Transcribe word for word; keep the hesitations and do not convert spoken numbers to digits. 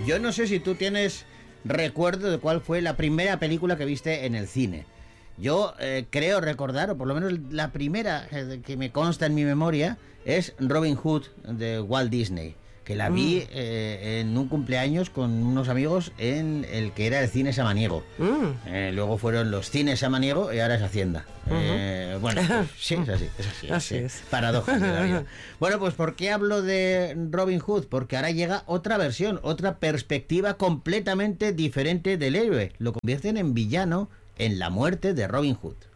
Yo no sé si tú tienes recuerdo de cuál fue la primera película que viste en el cine. Yo eh, creo recordar, o por lo menos la primera eh, que me consta en mi memoria, es Robin Hood de Walt Disney, que la vi mm. eh, en un cumpleaños con unos amigos en el que era el cine Samaniego. Mm. Eh, luego fueron los cines Samaniego y ahora es Hacienda. Uh-huh. Eh, bueno, pues, sí, es así, es así. así sí. es. Paradojas de la vida. Bueno, pues ¿por qué hablo de Robin Hood? Porque ahora llega otra versión, otra perspectiva completamente diferente del héroe. Lo convierten en villano en La muerte de Robin Hood.